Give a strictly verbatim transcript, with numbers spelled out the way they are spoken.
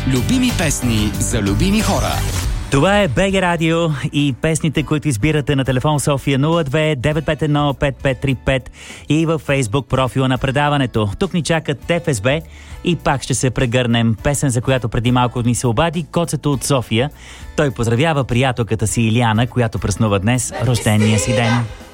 Любими песни за любими хора. Това е БГ Радио и песните, които избирате на телефон София нула две девет пет едно пет пет три пет и във Фейсбук профила на предаването. Тук ни чакат ТФСБ и пак ще се прегърнем. Песен, за която преди малко ни се обади Коцето от София. Той поздравява приятелката си Илияна, която празнува днес рождения си ден.